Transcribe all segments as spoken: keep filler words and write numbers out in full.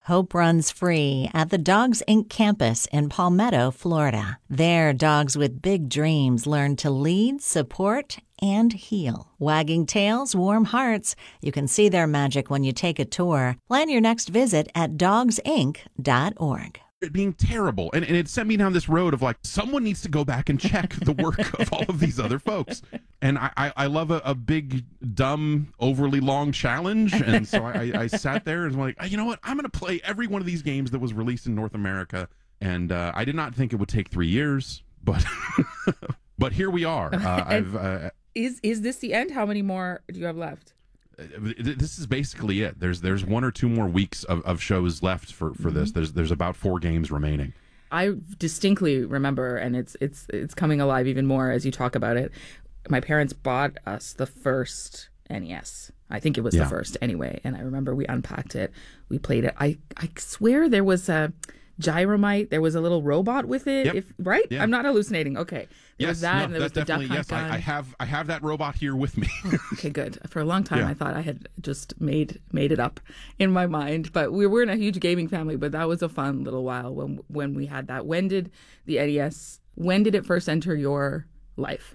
Hope runs free at the Dogs Incorporated campus in Palmetto, Florida. There, dogs with big dreams learn to lead, support, and heal. Wagging tails, warm hearts. You can see their magic when you take a tour. Plan your next visit at dogs inc dot org. It being terrible, and, and it sent me down this road of like, someone needs to go back and check the work of all of these other folks. And I, I, I love a, a big, dumb, overly long challenge, and so I, I sat there and was like, you know what, I'm going to play every one of these games that was released in North America, and uh, I did not think it would take three years, but but here we are. Uh, I've uh, is is this the end? How many more do you have left? This is basically it. There's there's one or two more weeks of, of shows left for, for mm-hmm. this. There's there's about four games remaining. I distinctly remember, and it's it's it's coming alive even more as you talk about it. My parents bought us the first N E S. I think it was yeah. the first anyway. And I remember we unpacked it. We played it. I, I swear there was a Gyromite. There was a little robot with it. Yep. If right? Yeah. I'm not hallucinating. Okay. There yes, was that, no, and there that's was the definitely, Duck Hunt yes, gun. I, I have I have that robot here with me. Okay, good. For a long time, yeah. I thought I had just made made it up in my mind. But we were in a huge gaming family. But that was a fun little while when when we had that. When did the N E S? When did it first enter your life?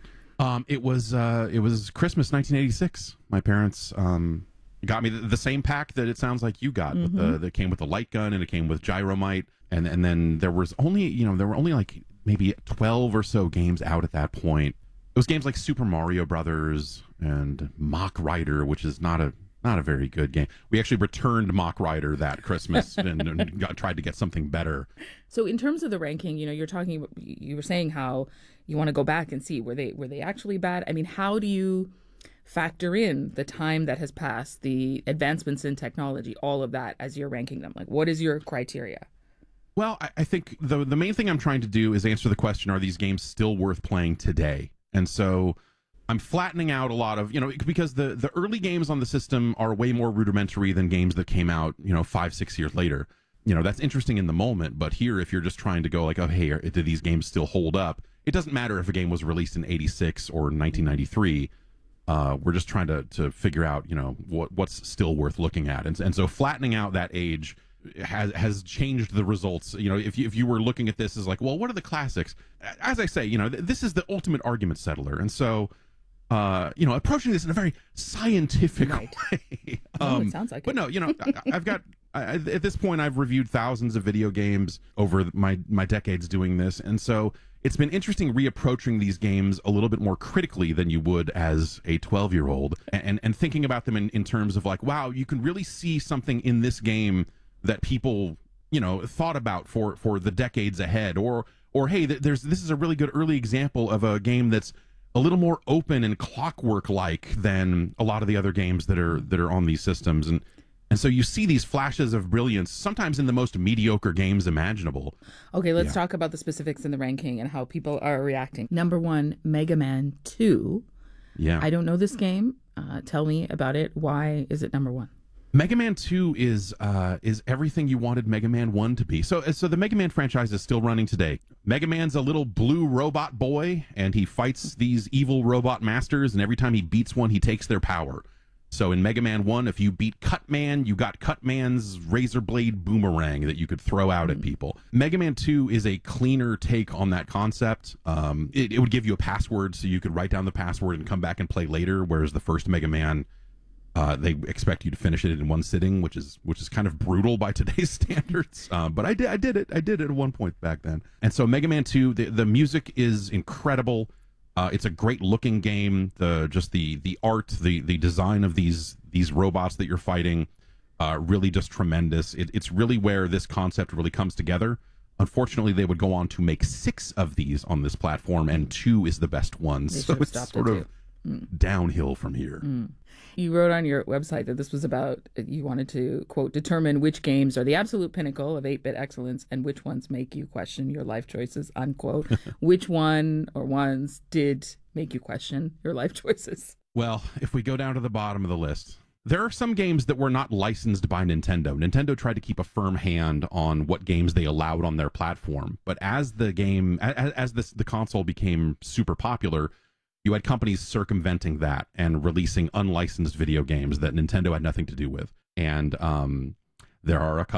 Um, it was uh, it was Christmas nineteen eighty-six. My parents um, got me the, the same pack that it sounds like you got. Mm-hmm. With the, that came with the light gun, and it came with Gyromite, and and then there was only you know there were only like maybe twelve or so games out at that point. It was games like Super Mario Brothers and Mach Rider, which is not a not a very good game. We actually returned Mach Rider that Christmas and, and got, tried to get something better. So in terms of the ranking, you know, you're talking, you were saying how you want to go back and see were they were they actually bad? I mean, how do you factor in the time that has passed, the advancements in technology, all of that as you're ranking them? Like, what is your criteria? Well, I, I think the the main thing I'm trying to do is answer the question: are these games still worth playing today? And so I'm flattening out a lot of, you know, because the, the early games on the system are way more rudimentary than games that came out, you know, five, six years later. You know, that's interesting in the moment. But here, if you're just trying to go like, oh, hey, are, do these games still hold up? It doesn't matter if a game was released in eighty-six or nineteen ninety-three. Uh, we're just trying to, to figure out, you know, what what's still worth looking at. And, and so flattening out that age has has changed the results. You know, if you, if you were looking at this as like, well, what are the classics? As I say, you know, th- this is the ultimate argument settler. And so, uh, you know, approaching this in a very scientific right. way. um, oh, it sounds like but it. no, you know, I, I've got, I, at this point, I've reviewed thousands of video games over my, my decades doing this. And so it's been interesting reapproaching these games a little bit more critically than you would as a twelve-year-old and, and, and thinking about them in, in terms of like, wow, you can really see something in this game that people, you know, thought about for, for the decades ahead, or or hey, there's this is a really good early example of a game that's a little more open and clockwork like than a lot of the other games that are that are on these systems, and and so you see these flashes of brilliance sometimes in the most mediocre games imaginable. Okay, let's yeah. talk about the specifics in the ranking and how people are reacting. Number one, Mega Man two. Yeah, I don't know this game. Uh, tell me about it. Why is it number one? Mega Man two is uh, is everything you wanted Mega Man one to be. So so the Mega Man franchise is still running today. Mega Man's a little blue robot boy, and he fights these evil robot masters, and every time he beats one, he takes their power. So in Mega Man one, if you beat Cutman, you got Cutman's razor blade boomerang that you could throw out mm. at people. Mega Man two is a cleaner take on that concept. Um, it, it would give you a password, so you could write down the password and come back and play later, whereas the first Mega Man, Uh, they expect you to finish it in one sitting, which is which is kind of brutal by today's standards. Uh, but I did I did it I did it at one point back then. And so Mega Man two, the the music is incredible. Uh, it's a great looking game. The just the the art, the the design of these these robots that you're fighting, uh, really just tremendous. It, it's really where this concept really comes together. Unfortunately, they would go on to make six of these on this platform, and two is the best one. They so it's sort of mm. downhill from here. Mm. You wrote on your website that this was about, you wanted to, quote, determine which games are the absolute pinnacle of eight-bit excellence and which ones make you question your life choices, unquote. Which one or ones did make you question your life choices? Well, if we go down to the bottom of the list, there are some games that were not licensed by Nintendo. Nintendo tried to keep a firm hand on what games they allowed on their platform. But as the game, as, as this, the console became super popular, you had companies circumventing that and releasing unlicensed video games that Nintendo had nothing to do with. And um, there are a couple